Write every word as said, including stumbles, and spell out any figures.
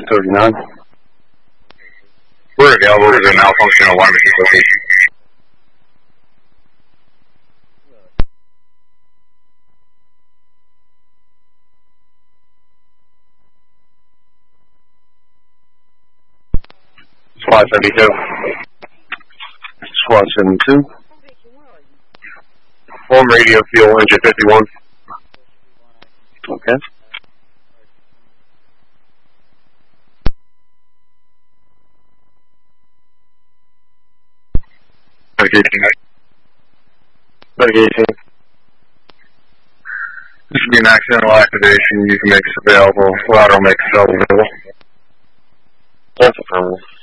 thirty-nine. We're available to the malfunction alarm at this location. SWAT seventy-two. SWAT seventy-two. Home radio, fuel engine fifty-one. Okay. Medication. Medication. This should be an accidental activation. You can make us available. Lateral make us available. That's affirmative.